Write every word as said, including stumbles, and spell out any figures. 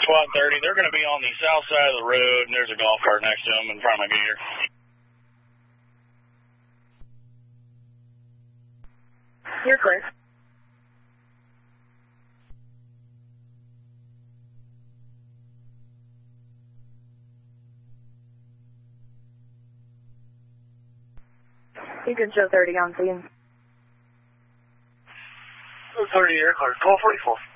Squad thirty. They're going to be on the south side of the road, and there's a golf cart next to them in front of my gator. You're clear. You can show thirty on scene. thirty air card, call forty-four.